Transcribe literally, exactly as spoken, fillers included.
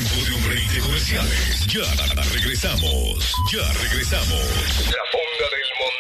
tiempo de un break de comerciales. Ya regresamos. Ya regresamos. La Fonda del